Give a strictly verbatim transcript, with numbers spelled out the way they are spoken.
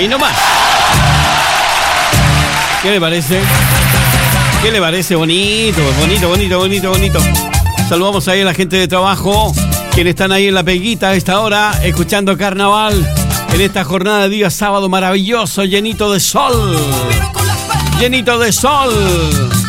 Ahí nomás. ¿Qué le parece? ¿Qué le parece? Bonito, bonito, bonito, bonito, bonito. Saludamos ahí a la gente de trabajo, quienes están ahí en la peguita a esta hora, escuchando Carnaval en esta jornada de día sábado maravilloso, llenito de sol. Llenito de sol.